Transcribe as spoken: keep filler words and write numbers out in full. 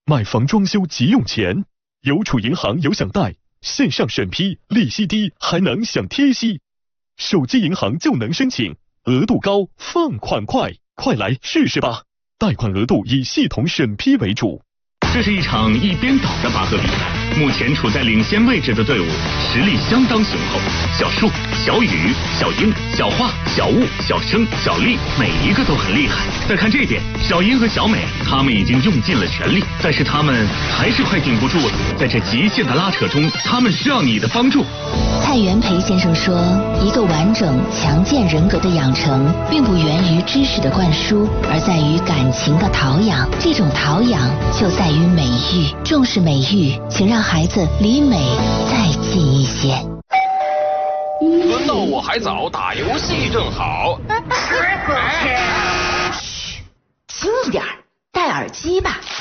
买房装修急用钱，邮储银行有享贷，线上审批，利息低，还能享贴息。手机银行就能申请，额度高，放款快，快来试试吧！贷款额度以系统审批为主。 这是一场一边倒的拔河比赛，目前处在领先位置的队伍实力相当雄厚。小树、小雨、小英、小花、小雾、小生、小丽，每一个都很厉害。再看这边，小英和小美，他们已经用尽了全力，但是他们还是快顶不住了。在这极限的拉扯中，他们需要你的帮助。 蔡元培先生说，一个完整强健人格的养成，并不源于知识的灌输，而在于感情的陶养。这种陶养就在于美育，重视美育，请让孩子离美再近一些。 轮到我还早，打游戏正好。 嘘，轻一点，戴耳机吧。